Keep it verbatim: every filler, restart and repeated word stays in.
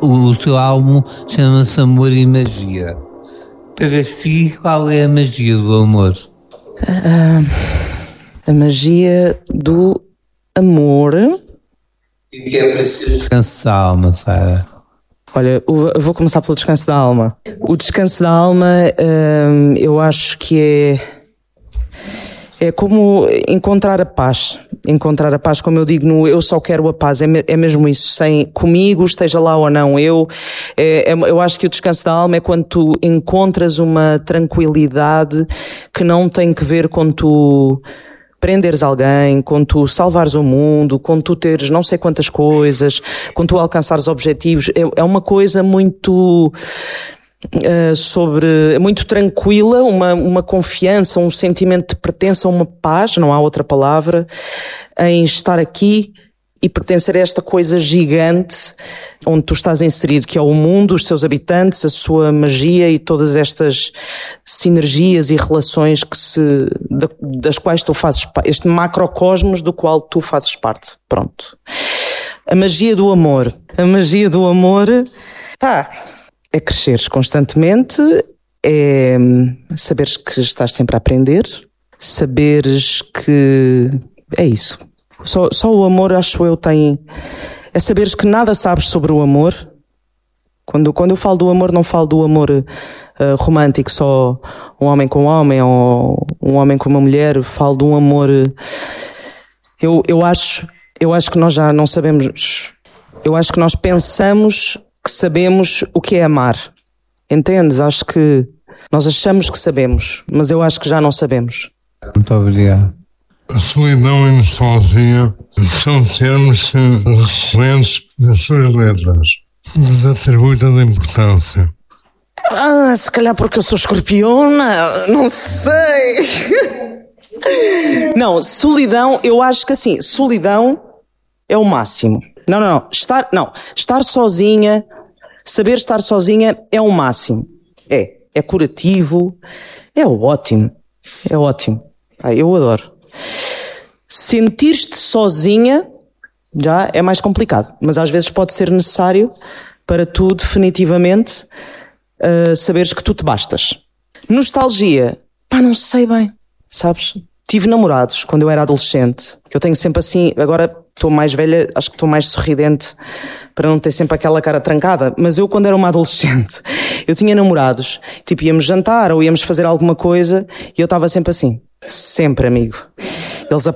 o seu álbum chama-se Amor e Magia. Para si, qual é a magia do amor? Uh, a magia do amor. E que é para si o descanso da alma, Sara? Olha, eu vou começar pelo descanso da alma. O descanso da alma, uh, eu acho que é. É como encontrar a paz. Encontrar a paz, como eu digo no Eu Só Quero a Paz, é, me, é mesmo isso, sem comigo, esteja lá ou não eu. É, é, eu acho que o descanso da alma é quando tu encontras uma tranquilidade que não tem que ver com tu prenderes alguém, com tu salvares o mundo, com tu teres não sei quantas coisas, com tu alcançares objetivos. É, é uma coisa muito... Uh, sobre, muito tranquila, uma, uma confiança, um sentimento de pertença, uma paz, não há outra palavra, em estar aqui e pertencer a esta coisa gigante onde tu estás inserido, que é o mundo, os seus habitantes, a sua magia e todas estas sinergias e relações que se, das quais tu fazes parte, este macrocosmos do qual tu fazes parte. Pronto. A magia do amor. A magia do amor, pá, é cresceres constantemente, é saberes que estás sempre a aprender, saberes que é isso. Só, só o amor, acho eu, tem... É saberes que nada sabes sobre o amor. Quando, quando eu falo do amor, não falo do amor uh, romântico, só um homem com um homem ou um homem com uma mulher. Falo de um amor... Uh, eu, eu, acho, eu acho que nós já não sabemos... Eu acho que nós pensamos... que sabemos o que é amar. Entendes? Acho que nós achamos que sabemos, mas eu acho que já não sabemos. Muito obrigado. A solidão e a nostalgia são termos que, referentes das suas letras, mas atribui tanta importância. Ah, se calhar porque eu sou escorpiona, não sei. Não, solidão, eu acho que assim, solidão é o máximo. Não, não, não. Estar, não. Estar sozinha, saber estar sozinha é o máximo. É. É curativo. É ótimo. É ótimo. Ah, eu adoro. Sentir-te sozinha já é mais complicado. Mas às vezes pode ser necessário para tu definitivamente uh, saberes que tu te bastas. Nostalgia. Pá, não sei bem. Sabes? Tive namorados quando eu era adolescente. Eu tenho sempre assim... Agora... Estou mais velha, acho que estou mais sorridente para não ter sempre aquela cara trancada. Mas eu, quando era uma adolescente, eu tinha namorados. Tipo, íamos jantar ou íamos fazer alguma coisa e eu estava sempre assim. Sempre, amigo. Eles